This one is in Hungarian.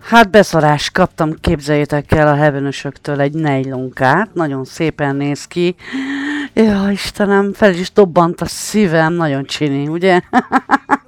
Hát beszarás, kaptam, képzeljétek el a heavenösöktől egy nejlonkát, nagyon szépen néz ki. Ja, Istenem, fel is dobbant a szívem, nagyon csini, ugye?